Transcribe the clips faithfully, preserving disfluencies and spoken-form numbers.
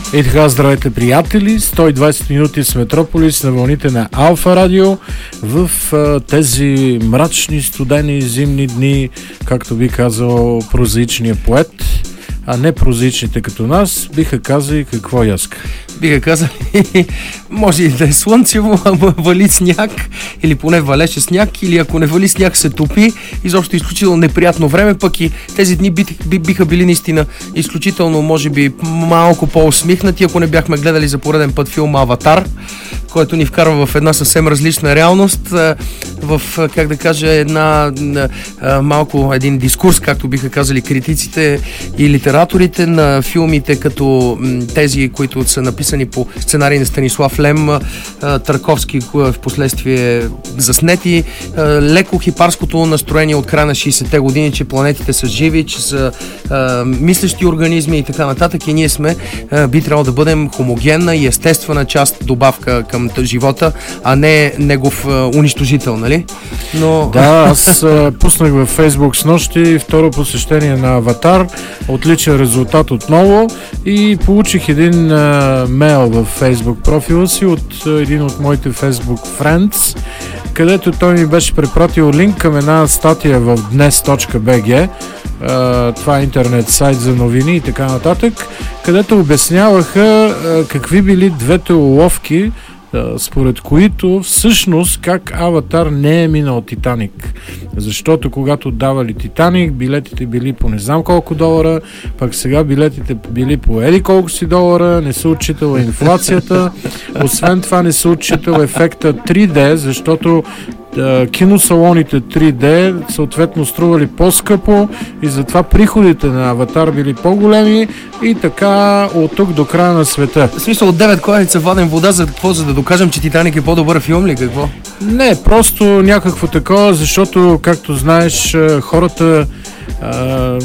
И така, здравейте, приятели! сто и двадесет минути с Метрополис на вълните на Алфа Радио в а, тези мрачни, студени, зимни дни, както би казал прозаичният поет, а не прозаичните като нас, биха казали какво яска. Биха казали, може и да е слънцево, ама вали сняг, или поне валеше сняг, или ако не вали сняг се топи, изобщо изключително неприятно време, пък и тези дни би, би, биха били наистина изключително, може би, малко по-усмихнати, ако не бяхме гледали за пореден път филма Аватар, който ни вкарва в една съвсем различна реалност, в, как да кажа, една малко един дискурс, както биха казали критиците и литераторите на филмите, като тези, които са написани по сценарий на Станислав Лем, Тарковски в последствие заснети, леко хипарското настроение от края на шейсетте години, че планетите са живи, че са мислещи организми и така нататък, и ние сме, би трябвало да бъдем хомогенна и естествена част, добавка към живота, а не негов унищожител, нали? Но... Да, аз а, пуснах във Фейсбук с нощи второ посещение на Аватар, отличен резултат отново, и получих един а, мейл във Фейсбук профила си от а, един от моите Фейсбук friends, където той ми беше препратил линк към една статия в днес точка би джи, Uh, това е интернет сайт за новини и така нататък, където обясняваха uh, какви били двете уловки, uh, според които всъщност как Аватар не е минал Титаник. Защото когато давали Титаник, билетите били по не знам колко долара, пък сега билетите били по еди колко си долара, не се отчитала инфлацията, освен това не се отчитал ефекта три Д, защото киносалоните три Д съответно стрували по-скъпо и затова приходите на Аватар били по-големи, и така от тук до края на света. В смисъл, от девет кладенца вадим вода за какво? За да докажем, че Титаник е по-добър филм ли? Какво? Не, просто някакво такова, защото, както знаеш, хората а,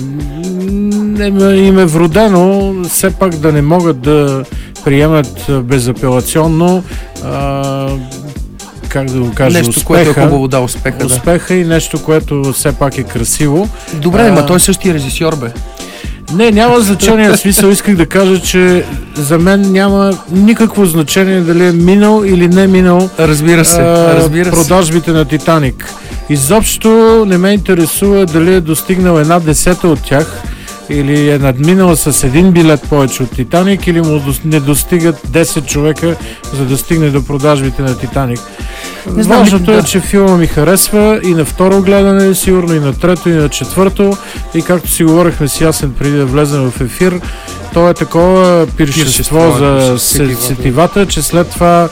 им е вродено все пак да не могат да приемат безапелационно а, как да го кажа, нещо, успеха, което е хубаво, да, успеха, успеха да. И нещо, което все пак е красиво. Добре, ма той същия режисьор, бе. Не, няма значение, в смисъл исках да кажа, че за мен няма никакво значение дали е минал или не минал. Разбира се, а, разбира се. Продажбите на Титаник. Изобщо не ме интересува дали е достигнал една десета от тях, или е надминал с един билет повече от Титаник, или му не достигат десет човека, за да стигне до продажбите на Титаник. Важното е, да. че филма ми харесва и на второ гледане, сигурно и на трето, и на четвърто, и както си говорихме с Ясен преди да влезем в ефир, то е такова пиршество, пиршество за сетивата. сетивата, че след това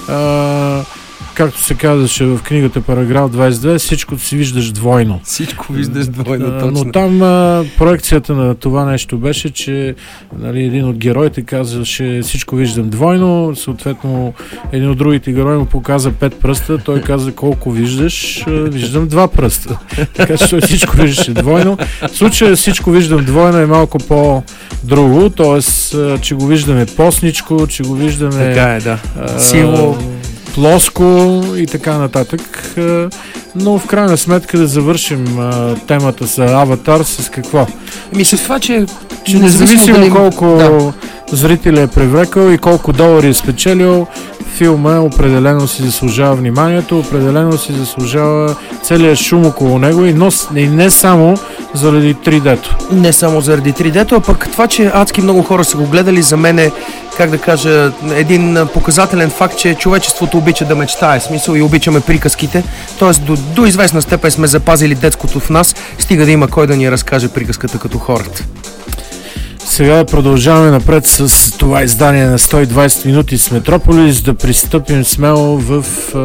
а, както се казваше в книгата Параграф двадесет и две, всичко си виждаш двойно. Всичко виждаш двойно, а, точно. Но там а, проекцията на това нещо беше, че нали, един от героите казваше всичко виждам двойно, съответно един от другите герои му показа пет пръста, той каза колко виждаш, а, виждам два пръста. Така че всичко виждаше двойно. В случая всичко виждам двойно е малко по-друго, т.е. че го виждаме постничко, че го виждаме така е, да. А, сило, плоско и така нататък, но в крайна сметка да завършим а, темата за Аватар с какво? Ми с това, че, че независимо дали... колко да. зрители е привлекал и колко долари е спечелил, филма определено си заслужава вниманието, определено си заслужава целият шум около него, и, но, и не само заради три Д-то. Не само заради три Д-то, а пък това, че адски много хора са го гледали, за мен е, как да кажа, един показателен факт, че човечеството обича да мечтае, смисъл, и обичаме приказките, т.е. до, до известна степен сме запазили детското в нас, стига да има кой да ни разкаже приказката като хората. Сега продължаваме напред с това издание на сто и двадесет минути с Метрополис, да пристъпим смело в а,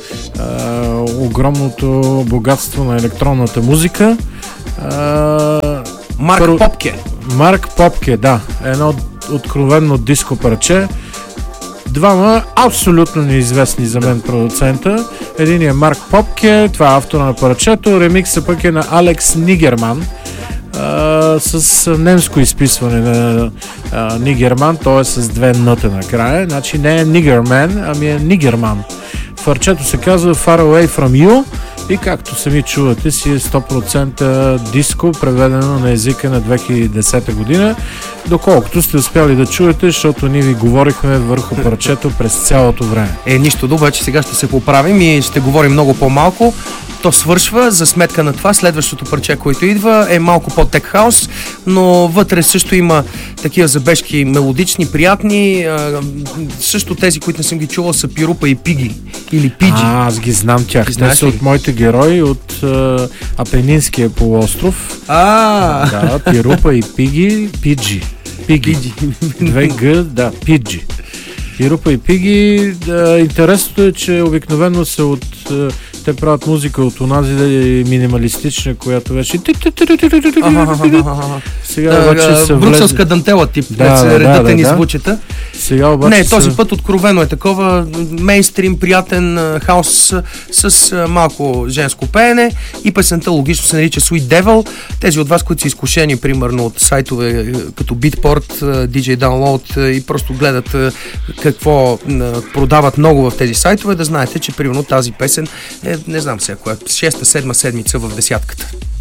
а, огромното богатство на електронната музика. А, Марк пър... Попке. Марк Попке, да. Едно откровенно диско парче. Двама абсолютно неизвестни за мен продуцента. Един е Марк Попке, това е автора на парчето. Ремиксът пък е на Алекс Нигерман, Uh, с немско изписване на uh, Нигерман, т.е. с две нота накрая. Значи не е Нигерман, ами е Нигерман. Парчето се казва Far Away From You И както сами чувате си е сто процента диско, преведено на езика на две хиляди и десета година, доколкото сте успяли да чуете, защото ние ви говорихме върху парчето през цялото време. Е, нищо, обаче сега ще се поправим и ще говорим много по-малко. То свършва, за сметка на това следващото парче, което идва, е малко по-тек хаус, но вътре също има такива забежки мелодични, приятни. А, също тези, които не съм ги чувал, са Пирупа и Пиги или Пиджи. А, аз ги знам тях. Те са от моите герои от а, Апенинския полуостров. А, да, Пирупа и Пиги, Пиджи. Пиги. Две Г, да, Пиджи. Пирупа и Пиги. Да, интересното е, че обикновено се от... Те правят музика от онази минималистична, която беше... Сега обаче се влезе... Брюкселска дантела тип, да, се редате ни звучета. Сега обаче... Не, този път откровено е такова мейнстрим, приятен хаос с малко женско пеене и песента логично се нарича Sweet Devil. Тези от вас, които са изкушени, примерно от сайтове като Beatport, ди джей Download и просто гледат какво продават много в тези сайтове, да знаете, че примерно тази песен е, не знам сега, коя, шеста-седма седмица в десятката.